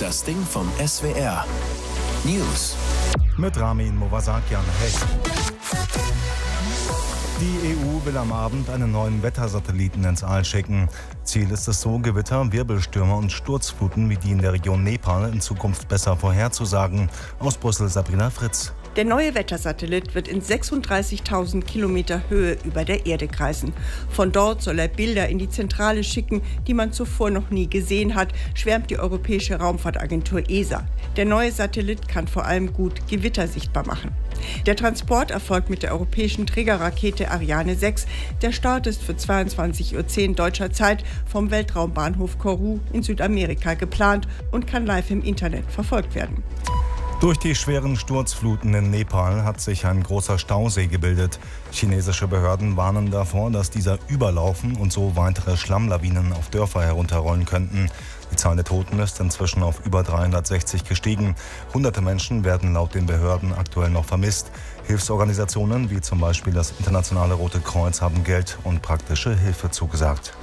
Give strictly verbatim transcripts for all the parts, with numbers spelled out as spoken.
Das Ding vom S W R. News. Mit Ramin Movasakian. Hey. Die E U will am Abend einen neuen Wettersatelliten ins All schicken. Ziel ist es so, Gewitter, Wirbelstürme und Sturzfluten wie die in der Region Nepal in Zukunft besser vorherzusagen. Aus Brüssel Sabrina Fritz. Der neue Wettersatellit wird in sechsunddreißigtausend Kilometer Höhe über der Erde kreisen. Von dort soll er Bilder in die Zentrale schicken, die man zuvor noch nie gesehen hat, schwärmt die Europäische Raumfahrtagentur E S A. Der neue Satellit kann vor allem gut Gewitter sichtbar machen. Der Transport erfolgt mit der europäischen Trägerrakete Ariane sechs. Der Start ist für zweiundzwanzig Uhr zehn deutscher Zeit vom Weltraumbahnhof Kourou in Südamerika geplant und kann live im Internet verfolgt werden. Durch die schweren Sturzfluten in Nepal hat sich ein großer Stausee gebildet. Chinesische Behörden warnen davor, dass dieser überlaufen und so weitere Schlammlawinen auf Dörfer herunterrollen könnten. Die Zahl der Toten ist inzwischen auf über dreihundertsechzig gestiegen. Hunderte Menschen werden laut den Behörden aktuell noch vermisst. Hilfsorganisationen wie zum Beispiel das Internationale Rote Kreuz haben Geld und praktische Hilfe zugesagt.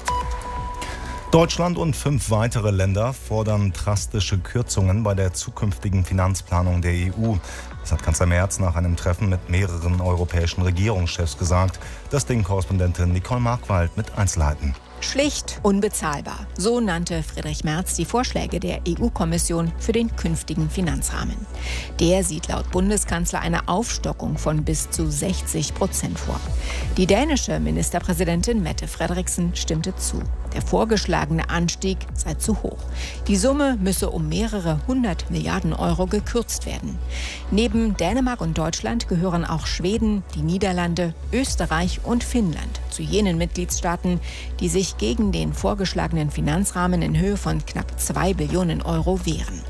Deutschland und fünf weitere Länder fordern drastische Kürzungen bei der zukünftigen Finanzplanung der E U. Das hat Kanzler Merz nach einem Treffen mit mehreren europäischen Regierungschefs gesagt. Das Ding-Korrespondentin Nicole Markwald mit Einzelheiten. Schlicht unbezahlbar. So nannte Friedrich Merz die Vorschläge der E U-Kommission für den künftigen Finanzrahmen. Der sieht laut Bundeskanzler eine Aufstockung von bis zu sechzig Prozent vor. Die dänische Ministerpräsidentin Mette Frederiksen stimmte zu. Der vorgeschlagene Anstieg sei zu hoch. Die Summe müsse um mehrere hundert Milliarden Euro gekürzt werden. Neben Dänemark und Deutschland gehören auch Schweden, die Niederlande, Österreich und Finnland zu jenen Mitgliedstaaten, die sich gegen den vorgeschlagenen Finanzrahmen in Höhe von knapp zwei Billionen Euro wehren.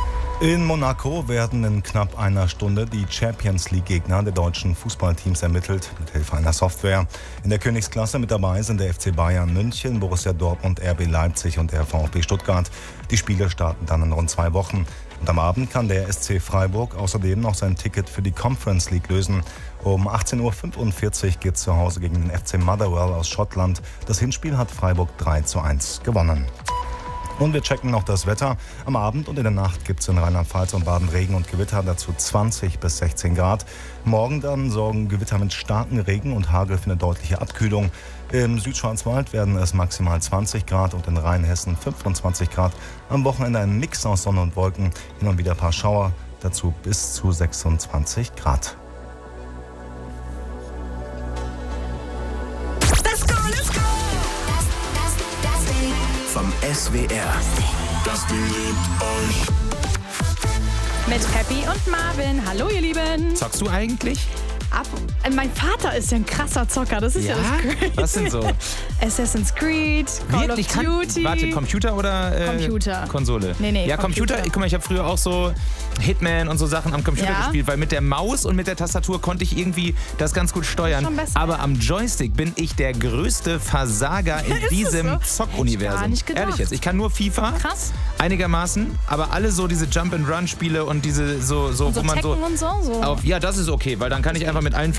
In Monaco werden in knapp einer Stunde die Champions-League-Gegner der deutschen Fußballteams ermittelt, mit Hilfe einer Software. In der Königsklasse mit dabei sind der F C Bayern München, Borussia Dortmund, R B Leipzig und der VfB Stuttgart. Die Spiele starten dann in rund zwei Wochen. Und am Abend kann der S C Freiburg außerdem noch sein Ticket für die Conference League lösen. Um achtzehn Uhr fünfundvierzig geht es zu Hause gegen den F C Motherwell aus Schottland. Das Hinspiel hat Freiburg drei zu eins gewonnen. Und wir checken noch das Wetter. Am Abend und in der Nacht gibt es in Rheinland-Pfalz und Baden Regen und Gewitter, dazu zwanzig bis sechzehn Grad. Morgen dann sorgen Gewitter mit starken Regen und Hagel für eine deutliche Abkühlung. Im Südschwarzwald werden es maximal zwanzig Grad und in Rheinhessen fünfundzwanzig Grad. Am Wochenende ein Mix aus Sonne und Wolken, hin und wieder ein paar Schauer, dazu bis zu sechsundzwanzig Grad. Vom S W R. Das Ding liebt euch. Mit Happy und Marvin. Hallo, ihr Lieben. Zockst du eigentlich? Ab, äh, mein Vater ist ja ein krasser Zocker, das ist ja, Ja? ja das Crazy. Was denn so? Assassin's Creed, Call Wirklich? of Kann, Duty. warte, Computer oder äh, Computer. Konsole? Nee, nee, Ja, Computer. Computer. Guck mal, ich habe früher auch so Hitman und so Sachen am Computer Ja? gespielt, weil mit der Maus und mit der Tastatur konnte ich irgendwie das ganz gut steuern. Schon besser. Aber am Joystick bin ich der größte Versager in Ist es diesem so? Hätte ich gar Zockuniversum. nicht gedacht. Ehrlich jetzt, ich kann nur FIFA. Krass. Einigermaßen, aber alle so diese Jump-and-Run-Spiele und diese so, so, Und so wo man so, Tekken und so, so. auf, ja, das ist okay, weil dann kann ich einfach mit allen